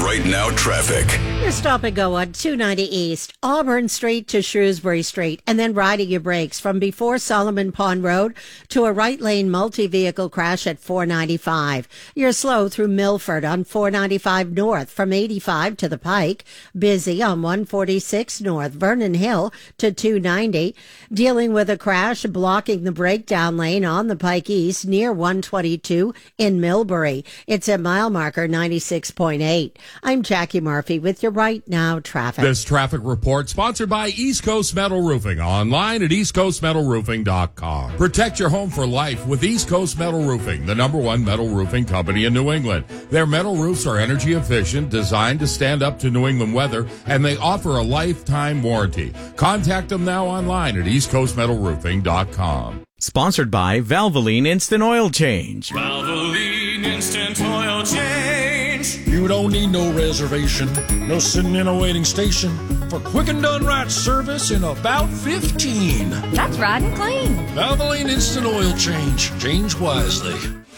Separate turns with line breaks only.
Right Now traffic.
Your stop and go on 290 East, Auburn Street to Shrewsbury Street, and then riding your brakes from before Solomon Pond Road to a right lane multi-vehicle crash at 495. You're slow through Milford on 495 North from 85 to the Pike. Busy on 146 North, Vernon Hill to 290. Dealing with a crash blocking the breakdown lane on the Pike East near 122 in Millbury. It's at mile marker 96.8. I'm Jackie Murphy with your Right Now traffic.
This traffic report sponsored by East Coast Metal Roofing, online at eastcoastmetalroofing.com. Protect your home for life with East Coast Metal Roofing, the #1 metal roofing company in New England. Their metal roofs are energy efficient, designed to stand up to New England weather, and they offer a lifetime warranty. Contact them now online at eastcoastmetalroofing.com.
Sponsored by Valvoline Instant Oil Change.
Valvoline Instant Oil Change.
You don't need no reservation, no sitting in a waiting station for quick and done right service in about 15.
That's right and clean.
Valvoline Instant Oil Change. Change wisely.